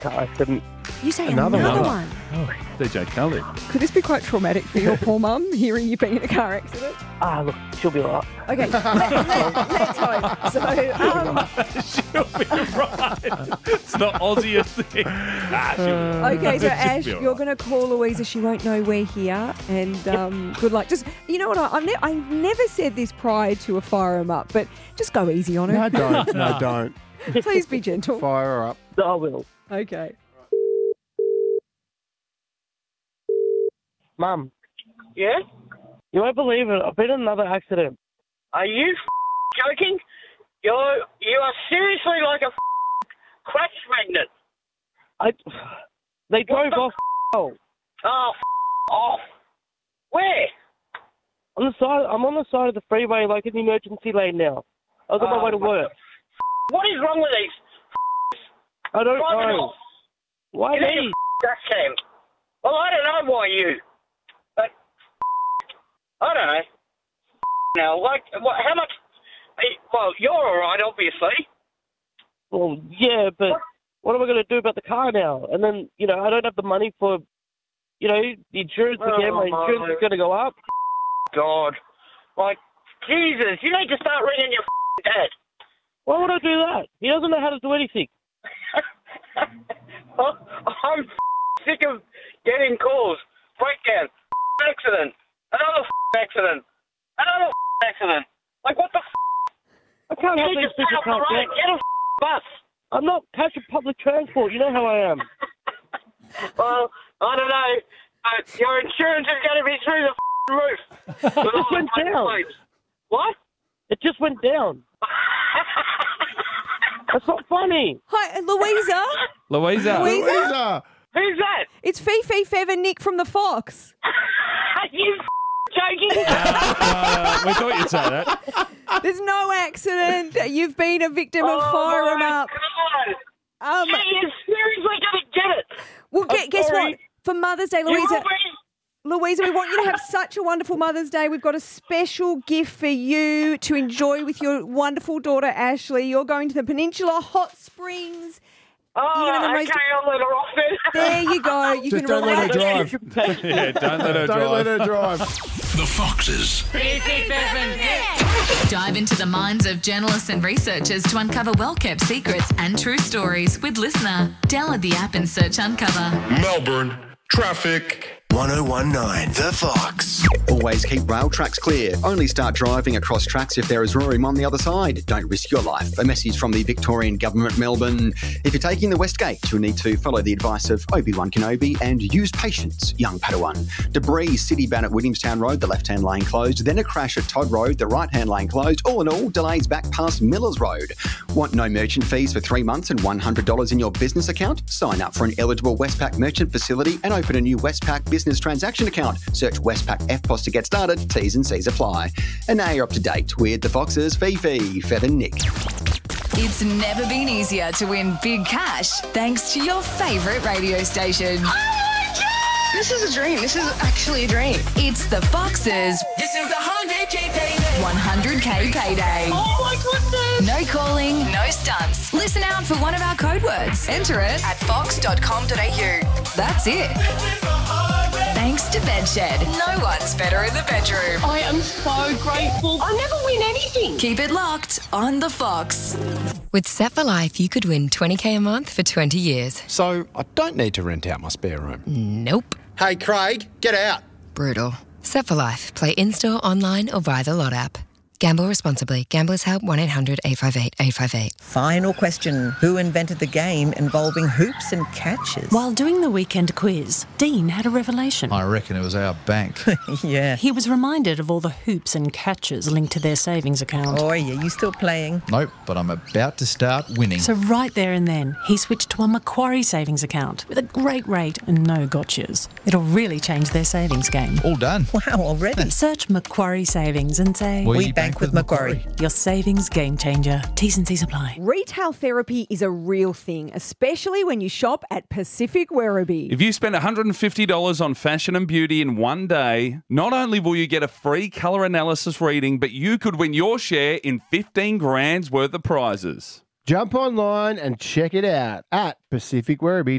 car accident. You say Another another one. one. Oh, DJ Khaled. Could this be quite traumatic for your poor mum, hearing you've been in a car accident? Look, she'll be all right. Okay, let's hope. So, She'll be right. It's the Aussiest thing. okay, so Ash, you're going to call Louisa. She won't know we're here. And good luck. Just, you know what? I've never said this prior to a fire 'em up, but just go easy on her. No, don't. No, don't. Please be gentle. Fire her up. I will. Okay. Mum, Yeah? you won't believe it. I've been in another accident. Are you joking? You are seriously like a crash magnet. They drove off Oh, off. Where? on the side. I'm on the side of the freeway, like in the emergency lane now. I was on my way to work. What is wrong with these? I don't Driving know. off. Why You need me? a dash cam. Well, I don't know why you. But I don't know. Now, like, how much? Well, you're all right, obviously. Well, yeah, but what am I going to do about the car now? And then, I don't have the money for, the insurance again. My insurance is going to go up. God, like, Jesus, you need to start ringing your dad. Why would I do that? He doesn't know how to do anything. I'm sick of getting calls. Breakdown, accident, another accident, another accident. Like, what the I can't You have need these to stay people off the can't road. Get a bus. I'm not catching public transport. You know how I am. Well, I don't know. Your insurance is going to be through the roof. It just went down. What? It just went down. That's not funny. Hi, Louisa. Louisa. Louisa! Who's that? It's Fifi, Fev and Nick from The Fox. Are you joking? We thought you'd say that. There's no accident. You've been a victim of fire 'em up. God. She is seriously going to get it. Well, guess sorry. what? For Mother's Day, You will Louisa, be. we want you to have such a wonderful Mother's Day. We've got a special gift for you to enjoy with your wonderful daughter, Ashley. You're going to the Peninsula Hot Springs. Oh, You're gonna have the okay, most- I'll let her off then. There you go. You Just can don't let her relax. drive. Yeah, don't let her Don't drive. let her drive. The Foxes. Dive into the minds of journalists and researchers to uncover well-kept secrets and true stories with Listener. Download the app and search Uncover. Melbourne. Traffic. 1019 The Fox. Always keep rail tracks clear. Only start driving across tracks if there is room on the other side. Don't risk your life. A message from the Victorian Government, Melbourne. If you're taking the West Gate, you'll need to follow the advice of Obi-Wan Kenobi and use patience, young Padawan. Debris, City bound at Williamstown Road, the left-hand lane closed. Then a crash at Todd Road, the right-hand lane closed. All in all, delays back past Millers Road. Want no merchant fees for 3 months and $100 in your business account? Sign up for an eligible Westpac merchant facility and open a new Westpac business transaction account. Search Westpac FPOS to get started. T's and C's apply. And now you're up to date with the Foxes, Fifi, Fev and Nick. It's never been easier to win big cash thanks to your favourite radio station. This is a dream. This is actually a dream. It's the Foxes. This is 100K payday. 100K payday. Oh my goodness. No calling, no stunts. Listen out for one of our code words. Enter it at fox.com.au. That's it. Thanks to Bedshed. No one's better in the bedroom. I am so grateful. I never win anything. Keep it locked on the Fox. With Set for Life, you could win $20K a month for 20 years. So I don't need to rent out my spare room. Nope. Hey, Craig, get out. Brutal. Set for Life. Play in-store, online or via the Lot app. Gamble responsibly. Gamblers Help 1-800-858-858. Final question. Who invented the game involving hoops and catches? While doing the weekend quiz, Dean had a revelation. I reckon it was our bank. Yeah. He was reminded of all the hoops and catches linked to their savings account. Oh, yeah, you still playing? Nope, but I'm about to start winning. So right there and then, he switched to a Macquarie savings account with a great rate and no gotchas. It'll really change their savings game. All done. Wow, already? Search Macquarie Savings and say, We bank with Macquarie. Your savings game changer. T's and C's apply. Retail therapy is a real thing, especially when you shop at Pacific Werribee. If you spend $150 on fashion and beauty in one day, not only will you get a free colour analysis reading, but you could win your share in 15 grand's worth of prizes. Jump online and check it out at Pacific Werribee.